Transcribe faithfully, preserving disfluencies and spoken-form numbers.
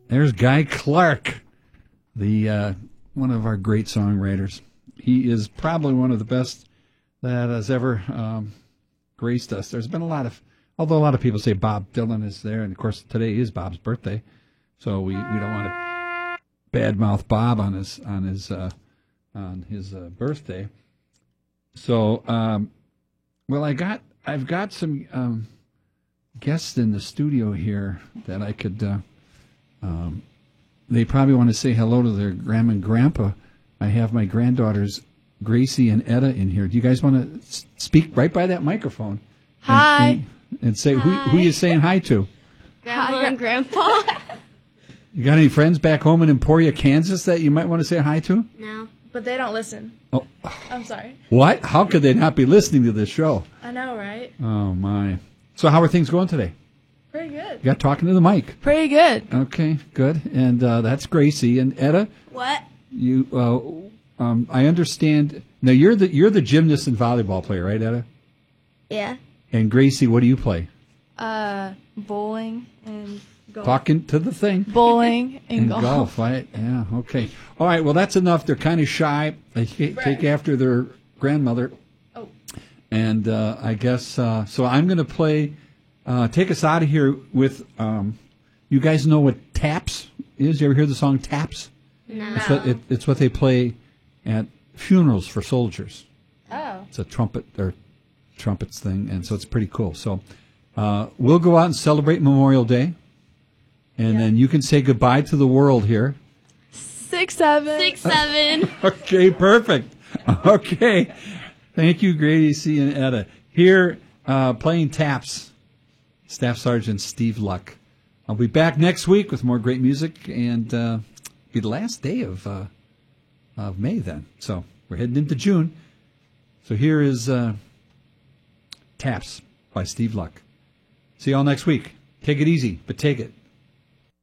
There's Guy Clark, the uh, one of our great songwriters. He is probably one of the best that has ever um, graced us. There's been a lot of, although a lot of people say Bob Dylan is there, and of course today is Bob's birthday, so we, we don't want to badmouth Bob on his on his uh, on his uh, birthday. So, um, well, I got I've got some um, guests in the studio here that I could. Uh, um, they probably want to say hello to their grandma and grandpa. I have my granddaughters Gracie and Etta in here. Do you guys want to speak right by that microphone? Hi. And, and, and say who who you saying hi to? Grandma and Grandpa. You got any friends back home in Emporia, Kansas that you might want to say hi to? No, but they don't listen. Oh, I'm sorry. what? How could they not be listening to this show? I know, right? Oh my! So how are things going today? Pretty good. You got talking to the mic. Pretty good. Okay, good. And uh, that's Gracie and Etta. What? You, uh, um, I understand. Now you're the you're the gymnast and volleyball player, right, Etta? Yeah. And Gracie, what do you play? Uh, bowling and golf. Talking to the thing. Bowling and, And golf. golf, right? Yeah, okay. All right, well, that's enough. They're kind of shy. They ca- take after their grandmother. Oh. And uh, I guess, uh, so I'm going to play, uh, take us out of here with, um, you guys know what taps is? You ever hear the song Taps? No. It's what, it, it's what they play at funerals for soldiers. Oh. It's a trumpet or trumpets thing, and so it's pretty cool. So uh, we'll go out and celebrate Memorial Day. And Yeah. then you can say goodbye to the world here. Six, seven. Six, seven. Okay, perfect. Okay. Thank you, Gracie and Etta. Here, uh, playing taps, Staff Sergeant Steve Luck. I'll be back next week with more great music, and uh, be the last day of uh, of May then. So we're heading into June. So here is uh, Taps by Steve Luck. See you all next week. Take it easy, but take it.